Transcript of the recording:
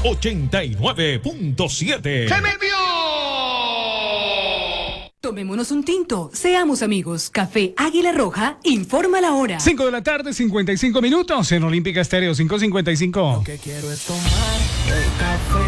89.7. ¡Se me vio! Tomémonos un tinto, seamos amigos. Café Águila Roja informa la hora. 5 de la tarde, 55 minutos en Olímpica Estéreo 555. Lo que quiero es tomar el café